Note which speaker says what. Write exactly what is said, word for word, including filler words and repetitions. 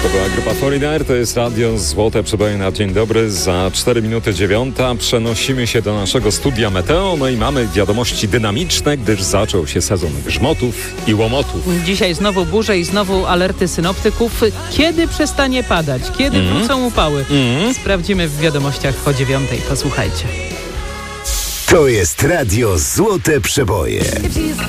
Speaker 1: To była grupa Foreigner, to jest radio Złote Przeboje na dzień dobry. Za cztery minuty dziewiąta przenosimy się do naszego studia Meteo, no i mamy wiadomości dynamiczne, gdyż zaczął się sezon grzmotów i łomotów.
Speaker 2: Dzisiaj znowu burze i znowu alerty synoptyków. Kiedy przestanie padać? Kiedy
Speaker 1: Mm.
Speaker 2: wrócą upały?
Speaker 1: Mm.
Speaker 2: Sprawdzimy w wiadomościach po dziewiątej. Posłuchajcie.
Speaker 3: To jest radio Złote Przeboje.